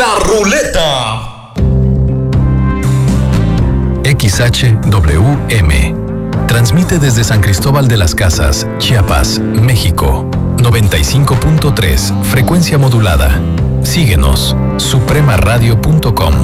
La Ruleta. XHWM transmite desde San Cristóbal de las Casas, Chiapas, México. 95.3, frecuencia modulada. Síguenos, supremaradio.com.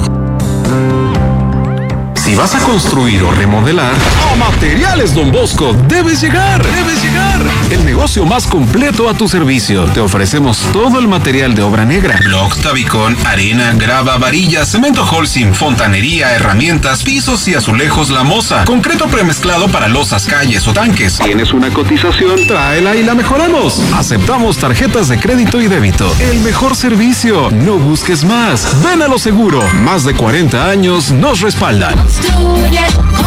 Si vas a construir o remodelar, a Materiales Don Bosco debes llegar. El negocio más completo a tu servicio. Te ofrecemos todo el material de obra negra: bloc, tabicón, arena, grava, varillas, cemento Holcim, fontanería, herramientas, pisos y azulejos La Moza. Concreto premezclado para losas, calles o tanques. ¿Tienes una cotización? Tráela y la mejoramos. Aceptamos tarjetas de crédito y débito. El mejor servicio. No busques más. Ven a lo seguro. Más de 40 años nos respaldan. Construye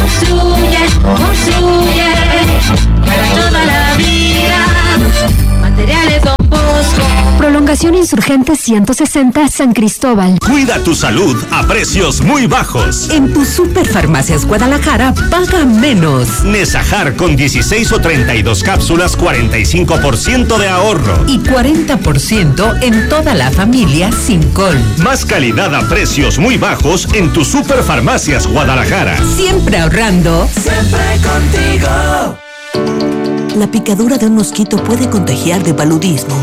para toda la vida. Materiales Don Bosco. Prolongación Insurgente 160 San Cristóbal. Cuida tu salud a precios muy bajos. En tu Superfarmacias Guadalajara paga menos. Nesajar con 16 o 32 cápsulas, 45% de ahorro. Y 40% en toda la familia sin col. Más calidad a precios muy bajos en tu Superfarmacias Guadalajara. Siempre ahorrando. Siempre contigo. La picadura de un mosquito puede contagiar de paludismo.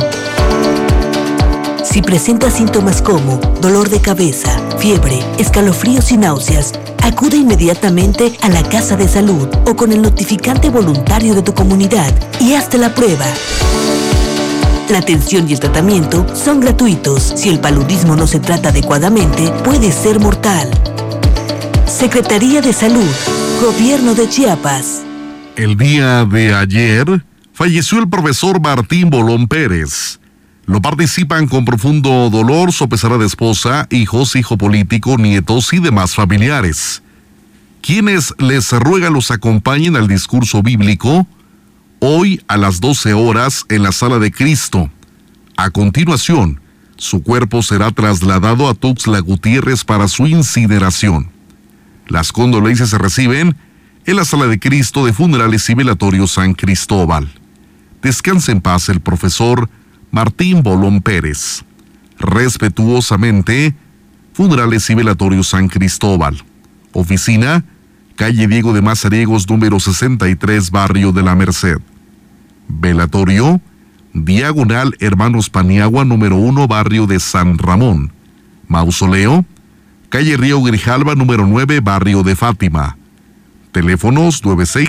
Si presenta síntomas como dolor de cabeza, fiebre, escalofríos y náuseas, acude inmediatamente a la casa de salud o con el notificante voluntario de tu comunidad y hazte la prueba. La atención y el tratamiento son gratuitos. Si el paludismo no se trata adecuadamente, puede ser mortal. Secretaría de Salud, Gobierno de Chiapas. El día de ayer falleció el profesor Martín Bolón Pérez. Lo participan con profundo dolor su pesada esposa, hijos, hijo político, nietos y demás familiares, quienes les ruegan los acompañen al discurso bíblico hoy a las 12 horas en la Sala de Cristo. A continuación, su cuerpo será trasladado a Tuxtla Gutiérrez para su incineración. Las condolencias se reciben en la Sala de Cristo de Funerales y Velatorios San Cristóbal. Descanse en paz el profesor Martín Bolón Pérez. Respetuosamente, Funerales y Velatorios San Cristóbal. Oficina, calle Diego de Mazariegos, número 63, barrio de la Merced. Velatorio, diagonal Hermanos Paniagua, número 1, barrio de San Ramón. Mausoleo, calle Río Grijalva, número 9, barrio de Fátima. Teléfonos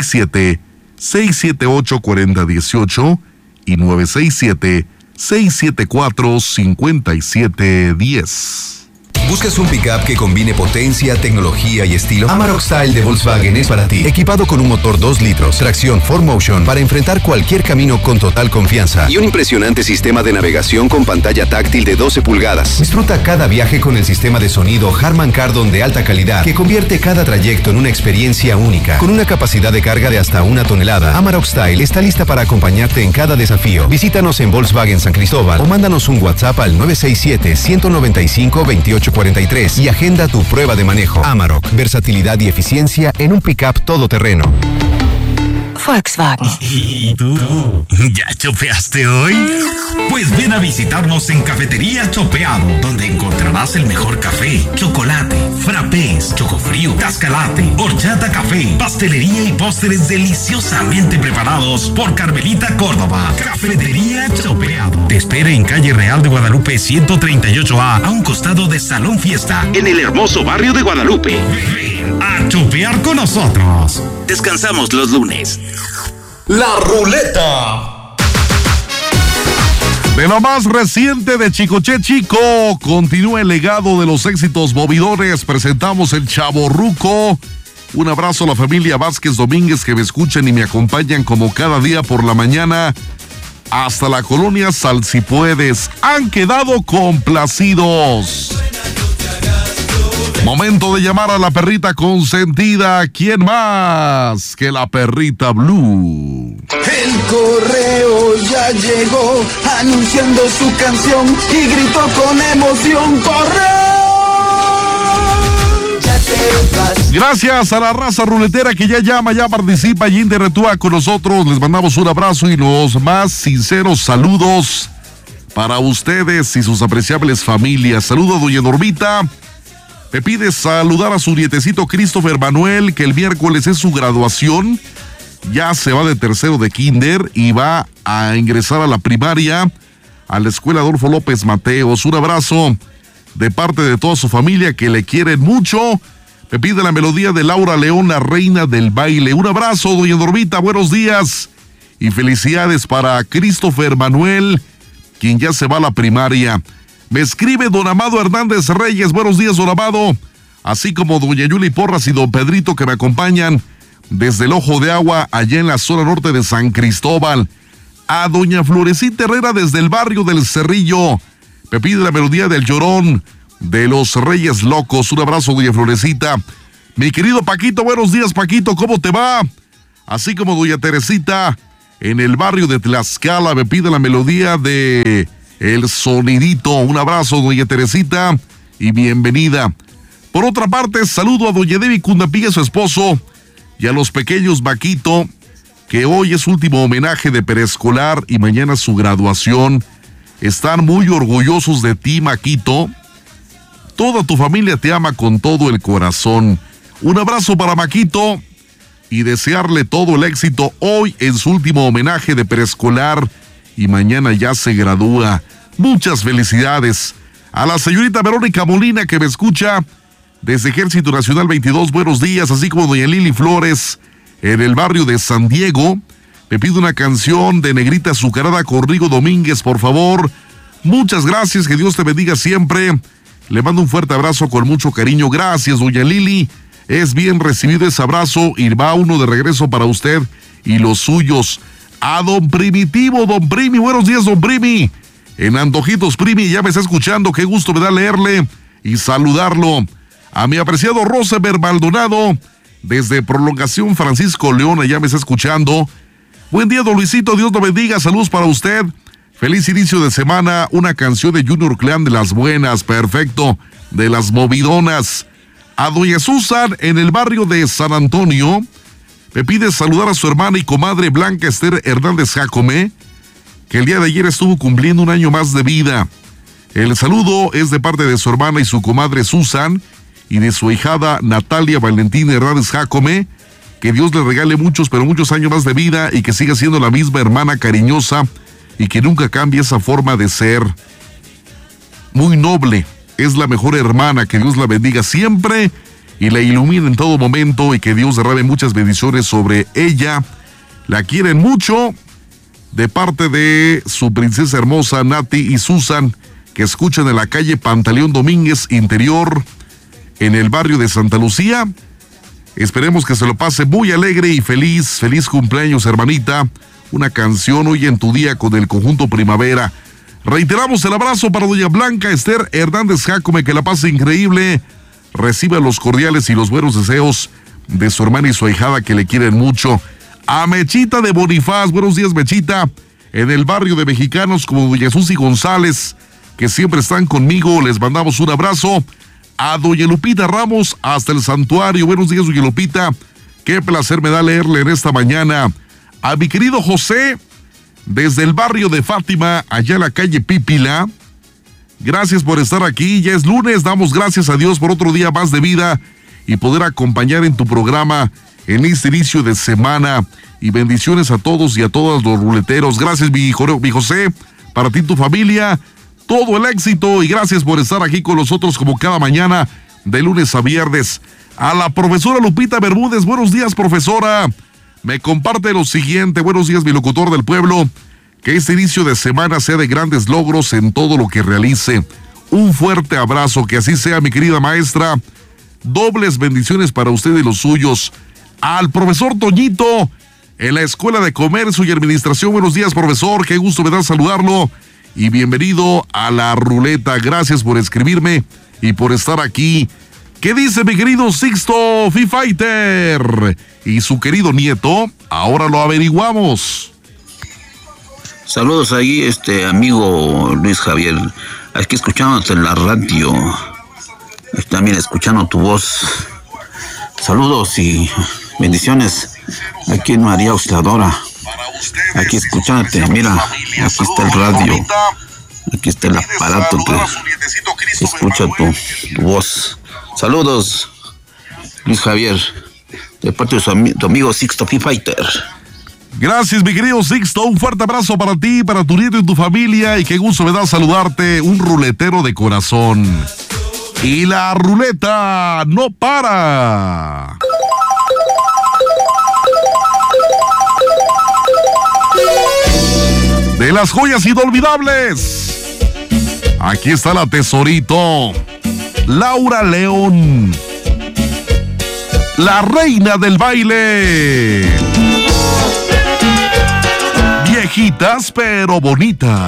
967-678-4018 y 967-674-5710. ¿Buscas un pickup que combine potencia, tecnología y estilo? Amarok Style de Volkswagen es para ti. Equipado con un motor 2 litros, tracción 4Motion para enfrentar cualquier camino con total confianza y un impresionante sistema de navegación con pantalla táctil de 12 pulgadas. Disfruta cada viaje con el sistema de sonido Harman Kardon de alta calidad que convierte cada trayecto en una experiencia única. Con una capacidad de carga de hasta 1 tonelada, Amarok Style está lista para acompañarte en cada desafío. Visítanos en Volkswagen San Cristóbal o mándanos un WhatsApp al 967-195-2843 y agenda tu prueba de manejo. Amarok, versatilidad y eficiencia en un pickup todoterreno. Volkswagen. ¿Y tú? ¿Ya chopeaste hoy? Pues ven a visitarnos en Cafetería Chopeado, donde encontrarás el mejor café, chocolate, frappés, chocofrío, cascalate, horchata café, pastelería y postres deliciosamente preparados por Carmelita Córdoba. Cafetería Chopeado te espera en calle Real de Guadalupe 138A, a un costado de Salón Fiesta, en el hermoso barrio de Guadalupe. Ven a chopear con nosotros. Descansamos los lunes. La Ruleta. De lo más reciente de Chicoche Chico, continúa el legado de los éxitos movidores. Presentamos el Chavorruco. Un abrazo a la familia Vázquez Domínguez que me escuchan y me acompañan como cada día por la mañana hasta la colonia Sal Si Puedes. Han quedado complacidos. Momento de llamar a la perrita consentida. ¿Quién más que la perrita Blue? El correo ya llegó anunciando su canción y gritó con emoción: ¡correo! Ya te vas. Gracias a la raza ruletera que ya llama, ya participa y interactúa con nosotros. Les mandamos un abrazo y los más sinceros saludos para ustedes y sus apreciables familias. Saludo a doña Normita. Me pide saludar a su nietecito Christopher Manuel, que el miércoles es su graduación. Ya se va de tercero de kinder y va a ingresar a la primaria, a la escuela Adolfo López Mateos. Un abrazo de parte de toda su familia que le quieren mucho. Me pide la melodía de Laura León, la reina del baile. Un abrazo, doña Normita, buenos días y felicidades para Christopher Manuel, quien ya se va a la primaria. Me escribe don Amado Hernández Reyes, buenos días, don Amado, así como doña Yuli Porras y don Pedrito, que me acompañan desde el Ojo de Agua, allá en la zona norte de San Cristóbal. A doña Florecita Herrera desde el barrio del Cerrillo, me pide la melodía del Llorón de los Reyes Locos. Un abrazo, doña Florecita. Mi querido Paquito, buenos días, Paquito, ¿cómo te va? Así como doña Teresita, en el barrio de Tlaxcala, me pide la melodía de El Sonidito. Un abrazo, doña Teresita, y bienvenida. Por otra parte, saludo a doña Debbie Cundapilla, su esposo, y a los pequeños Maquito, que hoy es su último homenaje de preescolar y mañana su graduación. Están muy orgullosos de ti, Maquito. Toda tu familia te ama con todo el corazón. Un abrazo para Maquito y desearle todo el éxito hoy en su último homenaje de preescolar y mañana ya se gradúa. Muchas felicidades. A la señorita Verónica Molina, que me escucha desde Ejército Nacional 22, buenos días, así como doña Lili Flores en el barrio de San Diego. Me pide una canción de Negrita Azucarada con Rigo Domínguez, por favor. Muchas gracias, que Dios te bendiga siempre. Le mando un fuerte abrazo con mucho cariño. Gracias, doña Lili. Es bien recibido ese abrazo y va uno de regreso para usted y los suyos. A don Primitivo, don Primi, buenos días, don Primi. En Antojitos Primi, ya me está escuchando, qué gusto me da leerle y saludarlo. A mi apreciado Rosenberg Maldonado, desde Prolongación Francisco León, ya me está escuchando. Buen día, don Luisito, Dios lo bendiga, saludos para usted. Feliz inicio de semana, una canción de Junior Clan de las buenas, perfecto, de las movidonas. A doña Susan, en el barrio de San Antonio, me pide saludar a su hermana y comadre Blanca Esther Hernández Jacome, que el día de ayer estuvo cumpliendo un año más de vida. El saludo es de parte de su hermana y su comadre Susan, y de su hijada Natalia Valentina Hernández Jacome. Que Dios le regale muchos, pero muchos años más de vida y que siga siendo la misma hermana cariñosa y que nunca cambie esa forma de ser. Muy noble, es la mejor hermana, que Dios la bendiga siempre y la ilumine en todo momento y que Dios derrame muchas bendiciones sobre ella. La quieren mucho, de parte de su princesa hermosa Nati y Susan, que escuchan en la calle Pantaleón Domínguez Interior, en el barrio de Santa Lucía. Esperemos que se lo pase muy alegre y feliz. Feliz cumpleaños, hermanita. Una canción hoy en tu día con el conjunto Primavera. Reiteramos el abrazo para doña Blanca Esther Hernández Jacome, que la pase increíble. Reciba los cordiales y los buenos deseos de su hermana y su ahijada, que le quieren mucho. A Mechita de Bonifaz, buenos días, Mechita, en el barrio de Mexicanos, como doña Susi González, que siempre están conmigo, les mandamos un abrazo. A doña Lupita Ramos, hasta el santuario, buenos días, doña Lupita, qué placer me da leerle en esta mañana. A mi querido José, desde el barrio de Fátima, allá en la calle Pípila, gracias por estar aquí, ya es lunes, damos gracias a Dios por otro día más de vida y poder acompañar en tu programa en este inicio de semana, y bendiciones a todos y a todos los ruleteros. Gracias, mi José, para ti y tu familia, todo el éxito y gracias por estar aquí con nosotros como cada mañana de lunes a viernes. A la profesora Lupita Bermúdez, buenos días, profesora. Me comparte lo siguiente: buenos días, mi locutor del pueblo, que este inicio de semana sea de grandes logros en todo lo que realice. Un fuerte abrazo, que así sea, mi querida maestra. Dobles bendiciones para usted y los suyos. Al profesor Toñito, en la Escuela de Comercio y Administración, buenos días, profesor, qué gusto me da saludarlo y bienvenido a la ruleta. Gracias por escribirme y por estar aquí. ¿Qué dice mi querido Sixto Fighter y su querido nieto? Ahora lo averiguamos. Saludos ahí, amigo Luis Javier, aquí escuchándote en la radio, también escuchando tu voz. Saludos y bendiciones aquí en María Auxiliadora, aquí escuchándote. Mira, aquí está el radio, Aquí está el aparato que escucha tu voz. Saludos, Luis Javier, de parte de tu amigo Sixto Fighter. Gracias, mi querido Sixto. Un fuerte abrazo para ti, para tu nieto y tu familia. Y qué gusto me da saludarte, un ruletero de corazón. Y la ruleta no para. De las joyas inolvidables. Aquí está la tesorito. Laura León. La reina del baile. Viejitas pero bonitas.